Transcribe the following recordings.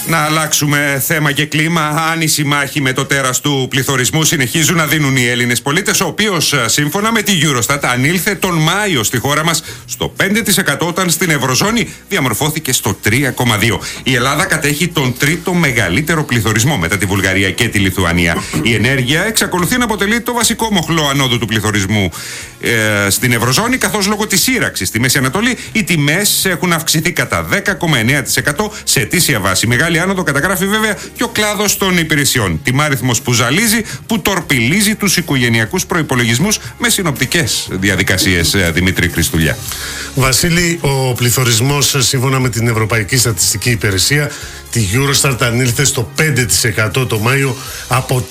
Να αλλάξουμε θέμα και κλίμα. Άνηση μάχη με το τέρας του πληθωρισμού συνεχίζουν να δίνουν οι Έλληνες πολίτες, ο οποίος σύμφωνα με τη Eurostat ανήλθε τον Μάιο στη χώρα μας στο 5%, όταν στην Ευρωζώνη διαμορφώθηκε στο 3,2%. Η Ελλάδα κατέχει τον τρίτο μεγαλύτερο πληθωρισμό μετά τη Βουλγαρία και τη Λιθουανία. Η ενέργεια εξακολουθεί να αποτελεί το βασικό μοχλό ανόδου του πληθωρισμού στην Ευρωζώνη, καθώς λόγω της σύραξης στη Μέση Ανατολή οι τιμές έχουν αυξηθεί κατά 10,9% σε ετήσια βάση. Μεγάλη άνοδο καταγράφει βέβαια και ο κλάδος των υπηρεσιών. Τιμάριθμος που ζαλίζει, που τορπιλίζει τους οικογενειακούς προϋπολογισμούς με συνοπτικές διαδικασίες. Δημήτρη Χριστουλιά. Βασίλη, ο πληθωρισμός σύμφωνα με την Ευρωπαϊκή Στατιστική Υπηρεσία, τη Eurostat, ανήλθε στο 5% το Μάιο από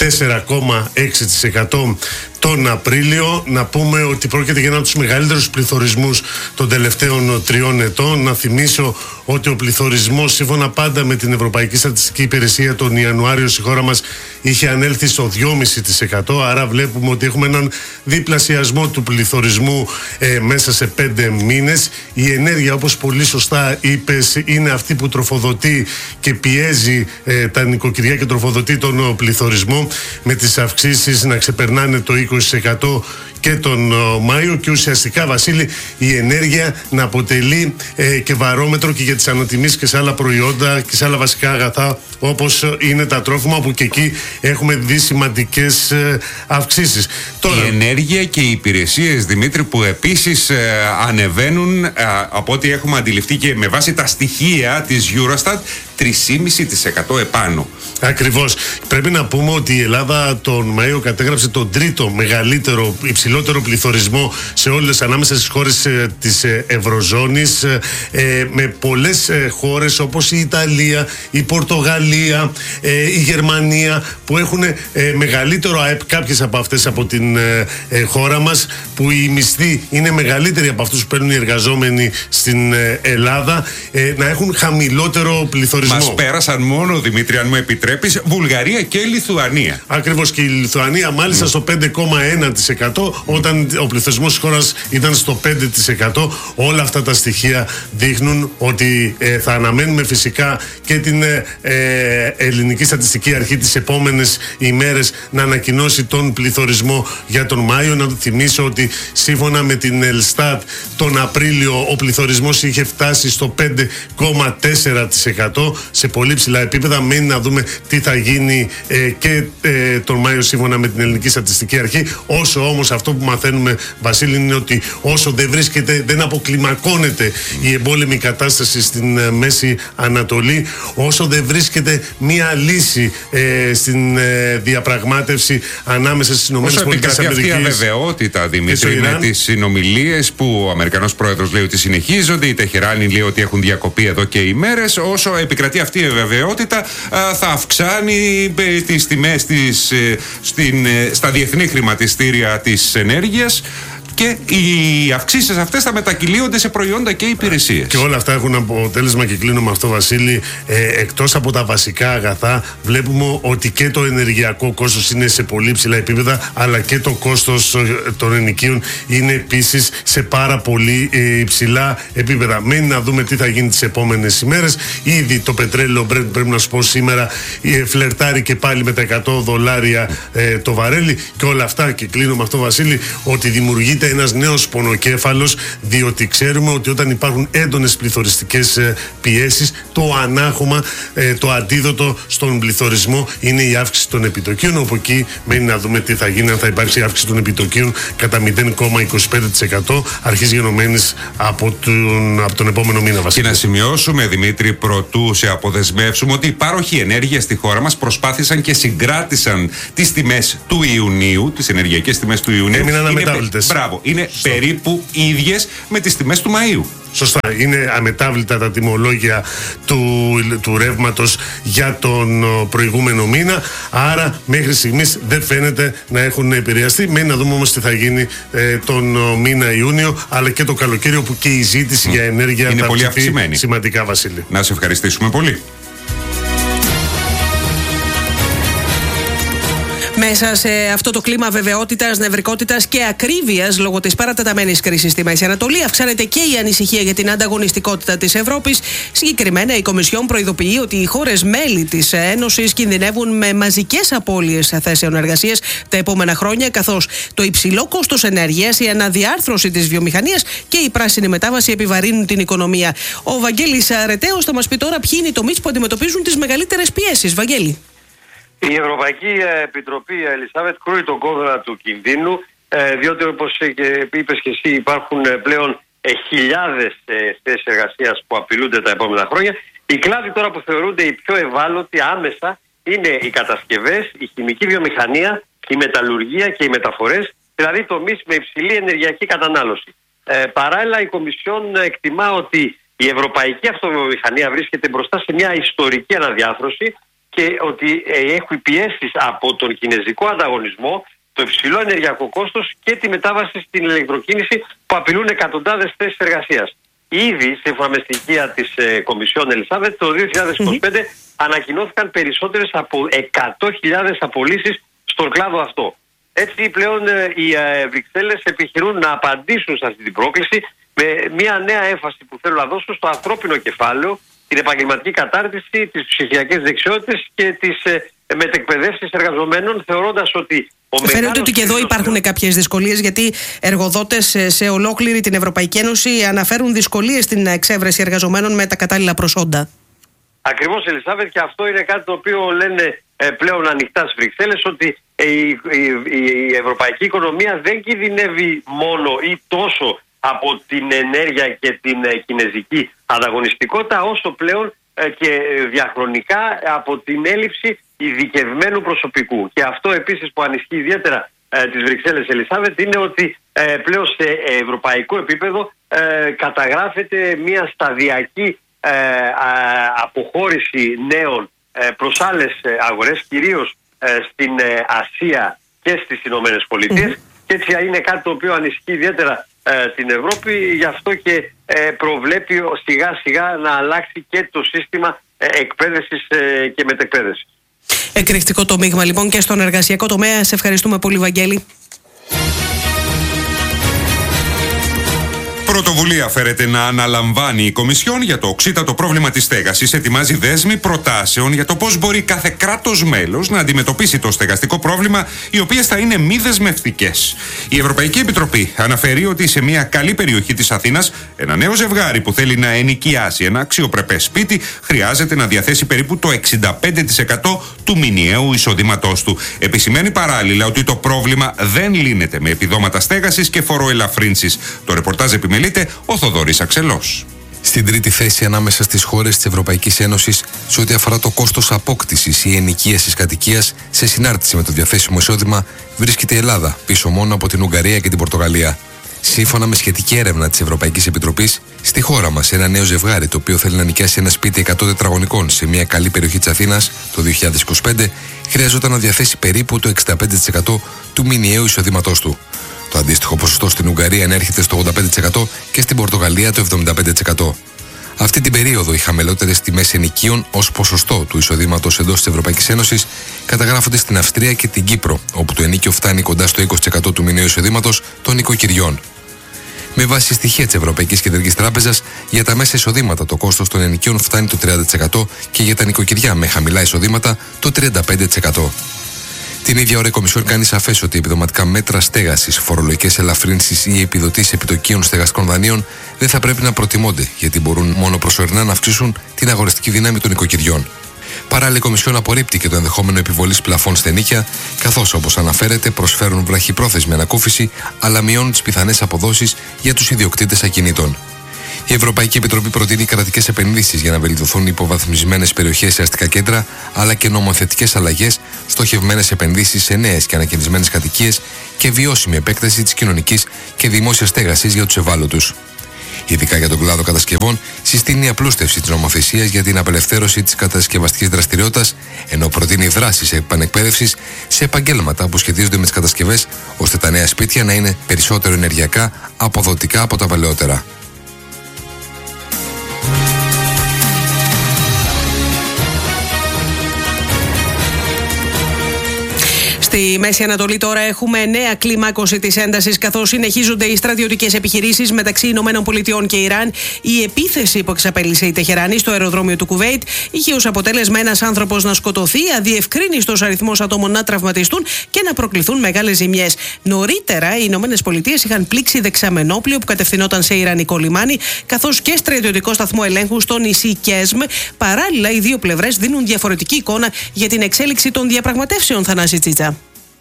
4,6% τον Απρίλιο. Να πούμε ότι πρόκειται για ένα από τους μεγαλύτερους πληθωρισμούς των τελευταίων 3 ετών. Να θυμίσω ότι ο πληθωρισμός σύμφωνα πάντα με την Ευρωπαϊκή Στατιστική Υπηρεσία τον Ιανουάριο στη χώρα μας είχε ανέλθει στο 2,5%. Άρα βλέπουμε ότι έχουμε έναν διπλασιασμό του πληθωρισμού μέσα σε 5 μήνες. Η ενέργεια, όπως πολύ σωστά είπες, είναι αυτή που τροφοδοτεί και πιέζει τα νοικοκυριά και τροφοδοτεί τον πληθωρισμό, με τις αυξήσεις να ξεπερνάνε το 20% και τον Μάιο, και ουσιαστικά, Βασίλη, η ενέργεια να αποτελεί και βαρόμετρο και για τις ανατιμήσεις και σε άλλα προϊόντα και σε άλλα βασικά αγαθά, όπως είναι τα τρόφιμα, που και εκεί έχουμε δει σημαντικές αυξήσεις. Τώρα, η ενέργεια και οι υπηρεσίες, Δημήτρη, που επίσης ανεβαίνουν, από ό,τι έχουμε αντιληφθεί και με βάση τα στοιχεία της Eurostat, 3,5% επάνω. Ακριβώς. Πρέπει να πούμε ότι η Ελλάδα τον Μάιο κατέγραψε τον τρίτο μεγαλύτερο, υψηλότερο πληθωρισμό σε όλες, ανάμεσα στις χώρες της Ευρωζώνης, με πολλές χώρες όπως η Ιταλία, η Πορτογαλία, η Γερμανία, που έχουν μεγαλύτερο ΑΕΠ, κάποιες από αυτές από την χώρα μας, που οι μισθοί είναι μεγαλύτεροι από αυτούς που παίρνουν οι εργαζόμενοι στην Ελλάδα, να έχουν χαμηλότερο πληθωρισμό. Μας πέρασαν μόνο, Δημήτρη, αν μου επιτρέπεις, Βουλγαρία και Λιθουανία. Ακριβώς, και η Λιθουανία μάλιστα στο 5,1%, όταν ο πληθωρισμός της χώρας ήταν στο 5%. Όλα αυτά τα στοιχεία δείχνουν ότι θα αναμένουμε φυσικά και την Ελληνική Στατιστική Αρχή τις επόμενες ημέρες να ανακοινώσει τον πληθωρισμό για τον Μάιο. Να θυμίσω ότι σύμφωνα με την Ελστάτ τον Απρίλιο ο πληθωρισμός είχε φτάσει στο 5,4%, σε πολύ ψηλά επίπεδα. Μένει να δούμε τι θα γίνει και τον Μάιο σύμφωνα με την Ελληνική Στατιστική Αρχή. Όσο όμως αυτό που μαθαίνουμε, Βασίλη, είναι ότι όσο δεν αποκλιμακώνεται η εμπόλεμη κατάσταση στην Μέση Ανατολή, όσο δεν βρίσκεται μία λύση στην διαπραγμάτευση ανάμεσα στις ΗΠΑ. Όσο επικρατεί αυτή η αβεβαιότητα, Δημήτρη, με τις συνομιλίες που ο Αμερικανός πρόεδρος λέει ότι συνεχίζονται, η Τεχεράνη λέει ότι έχουν διακοπεί εδώ και ημέρες, όσο επικρατεί αυτή η αβεβαιότητα, θα αυξάνει τις τιμές στα διεθνή χρηματιστήρια της ενέργειας, και οι αυξήσεις αυτές θα μετακυλίονται σε προϊόντα και υπηρεσίες. Και όλα αυτά έχουν αποτέλεσμα, και κλείνω με αυτό, Βασίλη, εκτός από τα βασικά αγαθά, βλέπουμε ότι και το ενεργειακό κόστος είναι σε πολύ ψηλά επίπεδα, αλλά και το κόστος των ενοικίων είναι επίσης σε πάρα πολύ υψηλά επίπεδα. Μένει να δούμε τι θα γίνει τις επόμενες ημέρες. Ήδη το πετρέλαιο Brent, πρέπει να σου πω, σήμερα φλερτάρει και πάλι με τα $100 το βαρέλι, και όλα αυτά, και κλείνω με αυτό, Βασίλη, ότι δημιουργείται ένας νέος πονοκέφαλος, διότι ξέρουμε ότι όταν υπάρχουν έντονες πληθωριστικές πιέσεις, το ανάχωμα, το αντίδοτο στον πληθωρισμό είναι η αύξηση των επιτοκίων, όπου εκεί μένει να δούμε τι θα γίνει, αν θα υπάρξει αύξηση των επιτοκίων κατά 0,25% αρχής γενομένης από τον επόμενο μήνα, Βασίλη. Και να σημειώσουμε, Δημήτρη, προτού σε αποδεσμεύσουμε, ότι οι πάροχοι ενέργειας στη χώρα μας προσπάθησαν και συγκράτησαν τις τιμές του Ιουνίου, τις ενεργειακές τιμές του Ιουνίου. Έμειναν αμετάβλητες. Είναι περίπου ίδιες με τις τιμές του Μαΐου. Σωστά, είναι αμετάβλητα τα τιμολόγια του ρεύματος για τον προηγούμενο μήνα, άρα μέχρι στιγμής δεν φαίνεται να έχουν επηρεαστεί. Μένει να δούμε όμως τι θα γίνει τον μήνα Ιούνιο, αλλά και το καλοκαίρι, όπου και η ζήτηση για ενέργεια είναι θα πολύ αυξηθεί αυξημένη. Σημαντικά, Βασίλη. Να σε ευχαριστήσουμε πολύ. Μέσα σε αυτό το κλίμα αβεβαιότητας, νευρικότητας και ακρίβειας λόγω της παρατεταμένης κρίσης στη Μέση Ανατολή, αυξάνεται και η ανησυχία για την ανταγωνιστικότητα της Ευρώπης. Συγκεκριμένα, η Κομισιόν προειδοποιεί ότι οι χώρες μέλη της Ένωσης κινδυνεύουν με μαζικές απώλειες θέσεων εργασίας τα επόμενα χρόνια, καθώς το υψηλό κόστος ενέργειας, η αναδιάρθρωση της βιομηχανίας και η πράσινη μετάβαση επιβαρύνουν την οικονομία. Ο Βαγγέλης Αρετέος θα μας πει τώρα ποιοι είναι οι τομείς που αντιμετωπίζουν τις μεγαλύτερες πιέσεις. Βαγγέλη. Η Ευρωπαϊκή Επιτροπή, Ελισάβετ, κρούει τον κόδωνα του κινδύνου, διότι όπως είπες και εσύ υπάρχουν πλέον χιλιάδες θέσεις εργασίας που απειλούνται τα επόμενα χρόνια. Οι κλάδοι τώρα που θεωρούνται οι πιο ευάλωτοι άμεσα είναι οι κατασκευές, η χημική βιομηχανία, η μεταλλουργία και οι μεταφορές, δηλαδή τομείς με υψηλή ενεργειακή κατανάλωση. Παράλληλα, η Κομισιόν εκτιμά ότι η ευρωπαϊκή αυτοβιομηχανία βρίσκεται μπροστά σε μια ιστορική αναδιάρθρωση και ότι έχουν πιέσεις από τον κινεζικό ανταγωνισμό, το υψηλό ενεργειακό κόστος και τη μετάβαση στην ηλεκτροκίνηση που απειλούν εκατοντάδες θέσεις εργασίας. Ήδη, σύμφωνα με στοιχεία της Κομισιόν, Ελισάβετ, το 2025 ανακοινώθηκαν περισσότερες από 100.000 απολύσεις στον κλάδο αυτό. Έτσι πλέον οι Βρυξέλλες επιχειρούν να απαντήσουν σε αυτή την πρόκληση με μια νέα έμφαση που θέλουν να δώσουν στο ανθρώπινο κεφάλαιο, την επαγγελματική κατάρτιση, τις ψηφιακές δεξιότητες και τις μετεκπαιδεύσεις εργαζομένων, θεωρώντας ότι φαίνεται ότι και εδώ υπάρχουν κάποιες δυσκολίες, γιατί εργοδότες σε ολόκληρη την Ευρωπαϊκή Ένωση αναφέρουν δυσκολίες στην εξέβρεση εργαζομένων με τα κατάλληλα προσόντα. Ακριβώς, Ελισάβετ, και αυτό είναι κάτι το οποίο λένε πλέον ανοιχτά στις Βρυξέλλες, ότι η ευρωπαϊκή οικονομία δεν κινδυνεύει μόνο ή τόσο από την ενέργεια και την κινεζική ανταγωνιστικότητα, όσο πλέον και διαχρονικά από την έλλειψη ειδικευμένου προσωπικού. Και αυτό επίσης που ανισχύει ιδιαίτερα τις Βρυξέλλες, Ελισάβετ, είναι ότι πλέον σε ευρωπαϊκό επίπεδο καταγράφεται μια σταδιακή αποχώρηση νέων προς άλλες αγορές, κυρίως στην Ασία και στις Ηνωμένες Πολιτείες. Και έτσι είναι κάτι το οποίο ανισχύει ιδιαίτερα την Ευρώπη, γι' αυτό και προβλέπει σιγά σιγά να αλλάξει και το σύστημα εκπαίδευσης και μετεκπαίδευσης. Εκρηκτικό το μείγμα λοιπόν και στον εργασιακό τομέα. Σε ευχαριστούμε πολύ, Βαγγέλη. Πρωτοβουλία φέρεται να αναλαμβάνει η Κομισιόν για το οξύτατο πρόβλημα της στέγασης. Ετοιμάζει δέσμη προτάσεων για το πώς μπορεί κάθε κράτος μέλος να αντιμετωπίσει το στεγαστικό πρόβλημα, οι οποίες θα είναι μη δεσμευτικές. Η Ευρωπαϊκή Επιτροπή αναφέρει ότι σε μια καλή περιοχή της Αθήνας, ένα νέο ζευγάρι που θέλει να ενοικιάσει ένα αξιοπρεπές σπίτι χρειάζεται να διαθέσει περίπου το 65% του μηνιαίου εισοδήματός του. Επισημαίνει παράλληλα ότι το πρόβλημα δεν λύνεται με επιδόματα στέγασης και φοροελαφρύνσεις. Το ρεπορτάζ επιμελείται ο Θοδωρής Αξελός. Στην τρίτη θέση ανάμεσα στις χώρες της Ευρωπαϊκής Ένωσης σε ό,τι αφορά το κόστος απόκτησης ή ενοικίασης κατοικίας σε συνάρτηση με το διαθέσιμο εισόδημα βρίσκεται η Ελλάδα, πίσω μόνο από την Ουγγαρία και την Πορτογαλία. Σύμφωνα με σχετική έρευνα της Ευρωπαϊκής Επιτροπής, στη χώρα μας ένα νέο ζευγάρι το οποίο θέλει να νοικιάσει ένα σπίτι 100 τετραγωνικών σε μια καλή περιοχή της Αθήνας το 2025 χρειαζόταν να διαθέσει περίπου το 65% του μηνιαίου εισοδήματός του. Το αντίστοιχο ποσοστό στην Ουγγαρία ανέρχεται στο 85% και στην Πορτογαλία το 75%. Αυτή την περίοδο οι χαμηλότερες τιμές ενοικίων ως ποσοστό του εισοδήματος εντός της Ευρωπαϊκής Ένωσης καταγράφονται στην Αυστρία και την Κύπρο, όπου το ενοίκιο φτάνει κοντά στο 20% του μηνιαίου εισοδήματος των νοικοκυριών. Με βάση στοιχεία της Ευρωπαϊκής Κεντρικής Τράπεζας, για τα μέσα εισοδήματα το κόστος των ενοικίων φτάνει το 30% και για τα νοικοκυριά με χαμηλά εισοδήματα το 35%. Την ίδια ώρα η Κομισιόν κάνει σαφές ότι επιδοματικά μέτρα στέγασης, φορολογικές ελαφρύνσεις ή επιδοτήσεις επιτοκίων στεγαστικών δανείων δεν θα πρέπει να προτιμώνται, γιατί μπορούν μόνο προσωρινά να αυξήσουν την αγοραστική δύναμη των νοικοκυριών. Παράλληλα, η Κομισιόν απορρίπτει και το ενδεχόμενο επιβολής πλαφών στα ενοίκια, καθώς όπως αναφέρεται προσφέρουν βραχυπρόθεσμη ανακούφιση, αλλά μειώνουν τις πιθανές αποδόσεις για τους ιδιοκτήτες ακινήτων. Η Ευρωπαϊκή Επιτροπή προτείνει κρατικές επενδύσεις για να βελτιωθούν υποβαθμισμένες περιοχές σε αστικά κέντρα, αλλά και νομοθετικές αλλαγές, στοχευμένες επενδύσεις σε νέες και ανακαινισμένες κατοικίες και βιώσιμη επέκταση της κοινωνικής και δημόσιας στέγασης για τους ευάλωτους. Ειδικά για τον κλάδο κατασκευών, συστήνει απλούστευση της νομοθεσίας για την απελευθέρωση της κατασκευαστικής δραστηριότητας, ενώ προτείνει δράσεις επανεκπαίδευσης σε επαγγέλματα που σχετίζονται με τις κατασκευές, ώστε τα νέα σπίτια να είναι περισσότερο ενεργειακά αποδοτικά από τα παλαιότερα. Στη Μέση Ανατολή τώρα έχουμε νέα κλιμάκωση της έντασης, καθώς συνεχίζονται οι στρατιωτικές επιχειρήσεις μεταξύ Ηνωμένων Πολιτειών και Ιράν. Η επίθεση που εξαπέλυσε η Τεχεράνη στο αεροδρόμιο του Κουβέιτ είχε ως αποτέλεσμα ένας άνθρωπος να σκοτωθεί, αδιευκρίνιστος αριθμός ατόμων να τραυματιστούν και να προκληθούν μεγάλες ζημιές. Νωρίτερα, οι Ηνωμένες Πολιτείες είχαν πλήξει δεξαμενόπλιο που κατευθυνόταν σε ιρανικό λιμάνι, καθώς και στρατιωτικό σταθμό ελέγχου στο νησί Κέσμ. Παράλληλα, οι δύο πλευρές δίνουν διαφορετική εικόνα για την εξέλιξη των διαπραγματεύσεων. Θανάση Τσίτσα.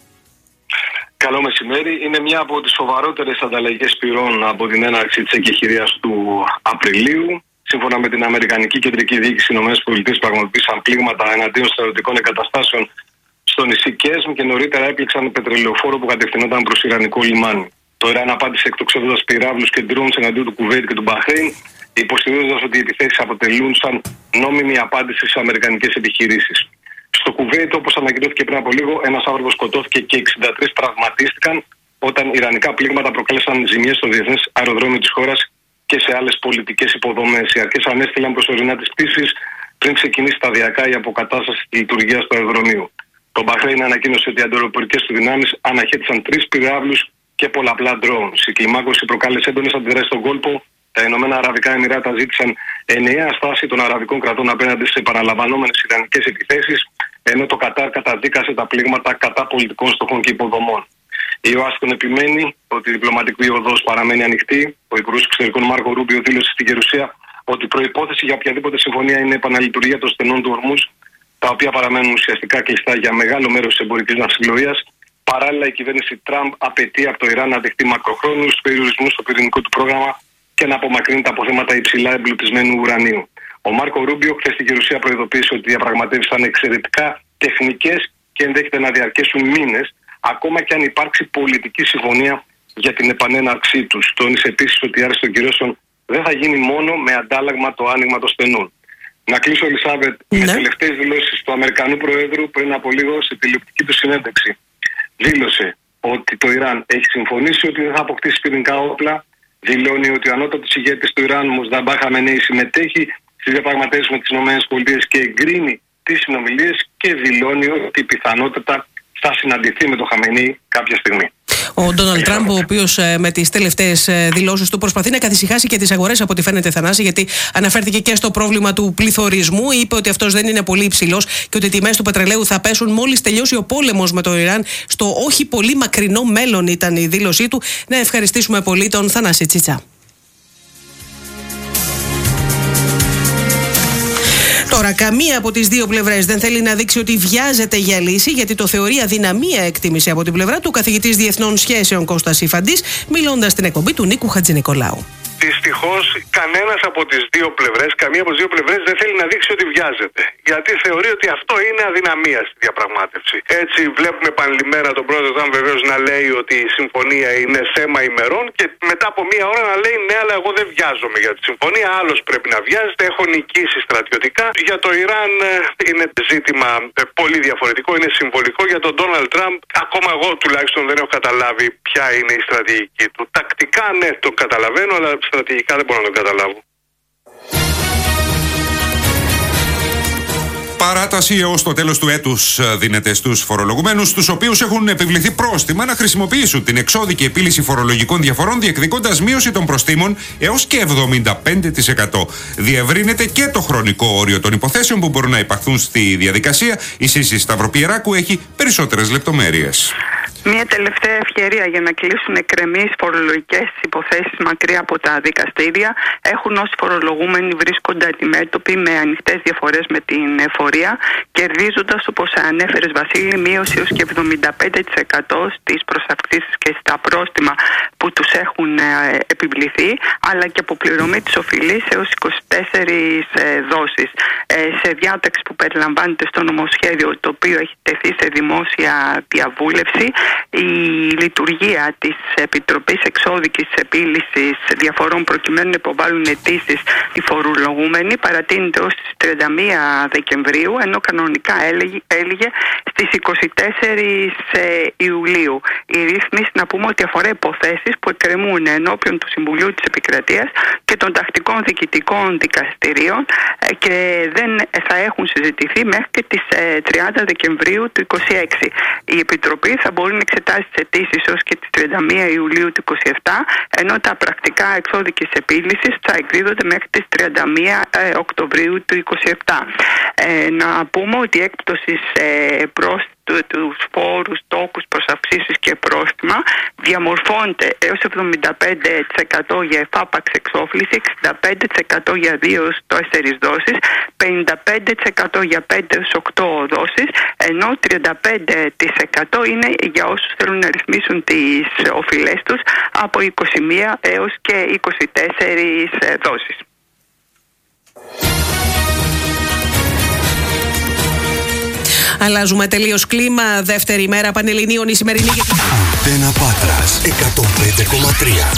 Καλό μεσημέρι. Είναι μια από τις σοβαρότερες ανταλλαγές πυρών από την έναρξη της εκεχηρίας του Απριλίου. Σύμφωνα με την Αμερικανική Κεντρική Διοίκηση, οι ΗΠΑ πραγματοποίησαν πλήγματα εναντίον στρατιωτικών εγκαταστάσεων στο νησί Κέσμ και νωρίτερα έπληξαν πετρελαιοφόρο που κατευθυνόταν προς ιρανικό λιμάνι. Το Ιράν απάντησε εκτοξεύοντας πυράβλους και ντρόουνς εναντίον του Κουβέιτ και του Μπαχρέιν, υποστηρίζοντας ότι οι επιθέσεις αποτελούν σαν νόμιμη απάντηση στις αμερικανικές επιχειρήσεις. Στο Κουβέιτ, όπως ανακοινώθηκε πριν από λίγο, ένας άνθρωπος σκοτώθηκε και 63 τραυματίστηκαν όταν ιρανικά πλήγματα προκάλεσαν ζημιές στο διεθνές αεροδρόμιο της χώρας και σε άλλες πολιτικές υποδομές. Οι αρχές ανέστηλαν προσωρινά τις πτήσεις πριν ξεκινήσει σταδιακά η αποκατάσταση της λειτουργίας του αεροδρομίου. Το Μπαχρέιν ανακοίνωσε ότι οι αντιεροπορικές του δυνάμεις αναχέτησαν 3 πυράβλους και πολλαπλά drones. Η κλιμάκωση προκάλεσε έντονες αντιδράσεις στον κόλπο. Τα Ηνωμένα Αραβικά Εμιράτα ζήτησαν ενιαία στάση των αραβικών κρατών απέναντι σε επαναλαμβανόμενες ιρανικές επιθέσεις, ενώ το Κατάρ καταδίκασε τα πλήγματα κατά πολιτικών στοχών και υποδομών. Η Ουάσιγκτον επιμένει ότι η διπλωματική οδός παραμένει ανοιχτή. Ο Υπουργός Εξωτερικών Μάρκο Ρούμπιο δήλωσε στην Γερουσία ότι προϋπόθεση για οποιαδήποτε συμφωνία είναι η επαναλειτουργία των στενών του Ορμούζ, τα οποία παραμένουν ουσιαστικά κλειστά για μεγάλο μέρος της εμπορικής ναυσιπλοείας. Παράλληλα, η κυβέρνηση Τραμπ απαιτεί από το Ιράν να δεχτεί μακροχρόνιους περιορισμούς στο πυρηνικό του πρόγραμμα και να απομακρύνει τα αποθέματα υψηλά εμπλουτισμένου ουρανίου. Ο Μάρκο Ρούμπιο χθες στην Γερουσία προειδοποίησε ότι οι διαπραγματεύσεις θα είναι εξαιρετικά τεχνικές και ενδέχεται να διαρκέσουν μήνες, ακόμα και αν υπάρξει πολιτική συμφωνία για την επανέναρξή τους. Τόνισε επίσης ότι η άρση των κυρώσεων δεν θα γίνει μόνο με αντάλλαγμα το άνοιγμα των στενών. Να κλείσω, Ελισάβετ, με τελευταίες δηλώσεις του Αμερικανού Προέδρου πριν από λίγο σε τηλεοπτική του συνέντευξη. Δήλωσε ότι το Ιράν έχει συμφωνήσει ότι δεν θα αποκτήσει πυρηνικά όπλα. Δηλώνει ότι ο ανώτατος ηγέτης του Ιράν, Μοσνταμπά Χαμενέι, συμμετέχει στις διαπραγματεύσεις με τις ΗΠΑ και εγκρίνει τις συνομιλίες και δηλώνει ότι πιθανότατα θα συναντηθεί με τον Χαμενέι κάποια στιγμή. Ο Ντόναλντ Τραμπ, ο οποίος με τις τελευταίες δηλώσεις του προσπαθεί να καθησυχάσει και τις αγορές, από ό,τι φαίνεται, Θανάση, γιατί αναφέρθηκε και στο πρόβλημα του πληθωρισμού. Είπε ότι αυτός δεν είναι πολύ υψηλός και ότι οι τιμές του πετρελαίου θα πέσουν μόλις τελειώσει ο πόλεμος με το Ιράν. Στο όχι πολύ μακρινό μέλλον ήταν η δήλωσή του. Να ευχαριστήσουμε πολύ τον Θανάση Τσίτσα. Τώρα, καμία από τις δύο πλευρές δεν θέλει να δείξει ότι βιάζεται για λύση, γιατί το θεωρεί αδυναμία εκτίμηση από την πλευρά του καθηγητής Διεθνών Σχέσεων Κώστας Ιφαντής, μιλώντας στην εκπομπή του Νίκου Χατζηνικολάου. Δυστυχώς, κανένας από τις δύο πλευρές, καμία από τις δύο πλευρές δεν θέλει να δείξει ότι βιάζεται. Γιατί θεωρεί ότι αυτό είναι αδυναμία στη διαπραγμάτευση. Έτσι, βλέπουμε επανειλημμένα τον πρόεδρο Τραμπ βεβαίως να λέει ότι η συμφωνία είναι θέμα ημερών και μετά από μία ώρα να λέει ναι, αλλά εγώ δεν βιάζομαι για τη συμφωνία. Άλλος πρέπει να βιάζεται. Έχω νικήσει στρατιωτικά. Για το Ιράν είναι ζήτημα πολύ διαφορετικό, είναι συμβολικό. Για τον Ντόναλντ Τραμπ, ακόμα εγώ τουλάχιστον δεν έχω καταλάβει ποια είναι η στρατηγική του. Τακτικά ναι, το καταλαβαίνω, αλλά στρατηγικά δεν μπορώ να το καταλάβω. Παράταση έως το τέλος του έτους δίνεται στους φορολογουμένους, τους οποίους έχουν επιβληθεί πρόστιμα, να χρησιμοποιήσουν την εξώδικη επίλυση φορολογικών διαφορών, διεκδικώντας μείωση των προστίμων έως και 75%. Διευρύνεται και το χρονικό όριο των υποθέσεων που μπορούν να υπαχθούν στη διαδικασία. Η Σύση Σταυροπιεράκου έχει περισσότερες λεπτομέρειες. Μια τελευταία ευκαιρία για να κλείσουν εκκρεμείς φορολογικές υποθέσεις μακριά από τα δικαστήρια. Έχουν όσοι φορολογούμενοι βρίσκονται αντιμέτωποι με ανοιχτές διαφορές με την εφορία, κερδίζοντας, όπως ανέφερες Βασίλη, μείωση έως και 75% στις προσαυξήσεις και στα πρόστιμα που τους έχουν επιβληθεί, αλλά και αποπληρωμή της οφειλής έως 24 δόσεις. Σε διάταξη που περιλαμβάνεται στο νομοσχέδιο, το οποίο έχει τεθεί σε δημόσια διαβούλευση, η λειτουργία της Επιτροπής Εξώδικης Επίλυσης Διαφορών προκειμένου να υποβάλουν αιτήσεις οι φορολογούμενοι παρατείνεται ως τις 31 Δεκεμβρίου, ενώ κανονικά έλεγε στις 24 Ιουλίου. Η ρύθμιση, να πούμε, ότι αφορά υποθέσεις που εκκρεμούν ενώπιον του Συμβουλίου της Επικρατείας και των τακτικών διοικητικών δικαστηρίων και δεν θα έχουν συζητηθεί μέχρι και τις 30 Δεκεμβρίου του 2026. Η Επιτροπή θα μπορεί να εξετάσει τις αιτήσεις ως και τις 31 Ιουλίου του 2027, ενώ τα πρακτικά εξώδικης επίλυσης θα εκδίδονται μέχρι τις 31 Οκτωβρίου του 2027. Να πούμε ότι η έκπτωση προς τους φόρους, τόκους, προσαυξήσεις και πρόστιμα διαμορφώνεται έως 75% για εφάπαξ εξόφληση, 65% για 2-4 δόσεις, 55% για 5-8 δόσεις, ενώ 35% είναι για όσους θέλουν να ρυθμίσουν τις οφειλές τους από 21 έως και 24 δόσεις. Αλλάζουμε τελείως κλίμα. Δεύτερη μέρα Πανελληνίων η σημερινή. Αντένα Πάτρας 105,3.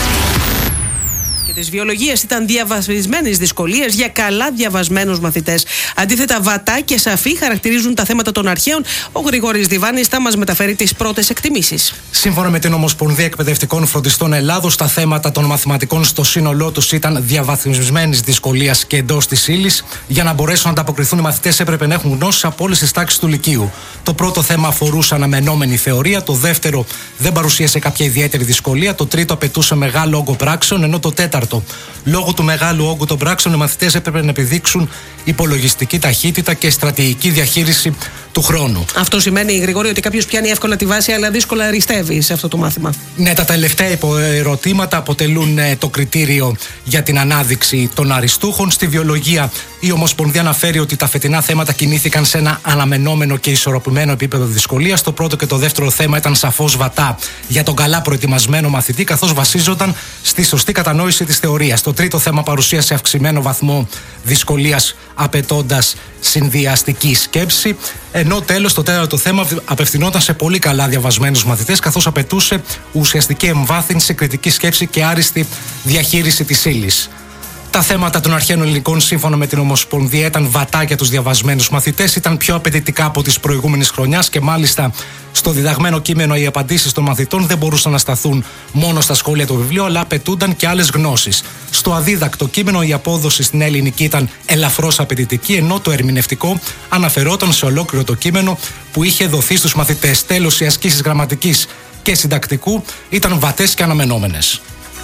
Της βιολογίας ήταν διαβασμένης δυσκολίας για καλά διαβασμένους μαθητές. Αντίθετα, βατά και σαφή χαρακτηρίζουν τα θέματα των αρχαίων. Ο Γρηγόρης Διβάνης θα μας μεταφέρει τις πρώτες εκτιμήσεις. Σύμφωνα με την Ομοσπονδία Εκπαιδευτικών Φροντιστών Ελλάδος, τα θέματα των μαθηματικών στο σύνολό τους ήταν διαβαθμισμένης δυσκολίας και εντός της ύλης. Για να μπορέσουν να ανταποκριθούν οι μαθητές, έπρεπε να έχουν γνώσεις από όλες τις τάξεις του Λυκείου. Το πρώτο θέμα αφορούσε αναμενόμενη θεωρία. Το δεύτερο δεν παρουσίασε κάποια ιδιαίτερη δυσκολία. Το τρίτο απαιτούσε μεγάλο όγκο πράξεων. Ενώ το τέταρτο, λόγω του μεγάλου όγκου των πράξεων, οι μαθητές έπρεπε να επιδείξουν υπολογιστική ταχύτητα και στρατηγική διαχείριση του χρόνου. Αυτό σημαίνει, Γρηγόρη, ότι κάποιος πιάνει εύκολα τη βάση, αλλά δύσκολα αριστεύει σε αυτό το μάθημα. Ναι, τα τελευταία υποερωτήματα αποτελούν το κριτήριο για την ανάδειξη των αριστούχων. Στη βιολογία, η Ομοσπονδία αναφέρει ότι τα φετινά θέματα κινήθηκαν σε ένα αναμενόμενο και ισορροπημένο επίπεδο δυσκολίας. Το πρώτο και το δεύτερο θέμα ήταν σαφώς βατά για τον καλά προετοιμασμένο μαθητή, καθώς βασίζονταν στη σωστή κατανόηση της θεωρίας. Το τρίτο θέμα παρουσίασε αυξημένο βαθμό δυσκολίας, απαιτώντας συνδυαστική σκέψη. Ενώ τέλος, το τέταρτο θέμα απευθυνόταν σε πολύ καλά διαβασμένους μαθητές, καθώς απαιτούσε ουσιαστική εμβάθυνση, κριτική σκέψη και άριστη διαχείριση της ύλης. Τα θέματα των αρχαίων ελληνικών, σύμφωνα με την Ομοσπονδία, ήταν βατά για τους διαβασμένους μαθητές, ήταν πιο απαιτητικά από τις προηγούμενες χρονιάς και μάλιστα στο διδαγμένο κείμενο οι απαντήσεις των μαθητών δεν μπορούσαν να σταθούν μόνο στα σχόλια του βιβλίου, αλλά απαιτούνταν και άλλες γνώσεις. Στο αδίδακτο κείμενο η απόδοση στην ελληνική ήταν ελαφρώς απαιτητική, ενώ το ερμηνευτικό αναφερόταν σε ολόκληρο το κείμενο που είχε δοθεί στους μαθητές. Τέλος, οι ασκήσεις γραμματικής και συντακτικού ήταν βατές και αναμενόμενες.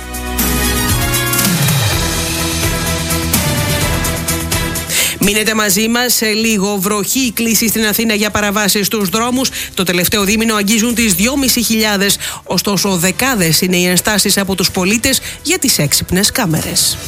Μείνετε μαζί μας. Σε λίγο, βροχή κλείσει στην Αθήνα για παραβάσεις στους δρόμους. Το τελευταίο δίμηνο αγγίζουν τις 2.500. Ωστόσο, δεκάδες είναι οι ενστάσεις από τους πολίτες για τις έξυπνες κάμερες.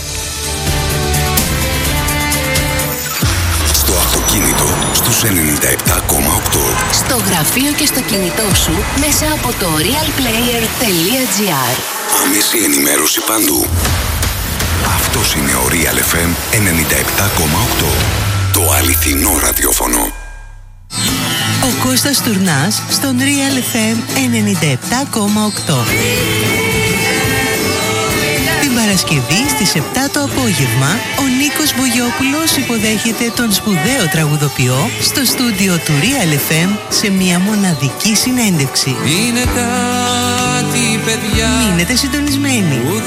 Στο αυτοκίνητο στους 97,8. Στο γραφείο και στο κινητό σου μέσα από το realplayer.gr. Άμεση ενημέρωση παντού. Αυτός είναι ο Real FM 97,8. Το αληθινό ραδιόφωνο. Ο Κώστας Τουρνάς στον Real FM 97,8. Την Παρασκευή στις 7 το απόγευμα, ο Νίκος Μπογιόπουλος υποδέχεται τον σπουδαίο τραγουδοποιό στο στούντιο του Real FM σε μια μοναδική συνέντευξη. Είναι κάτι, παιδιά. Μείνετε συντονισμένοι.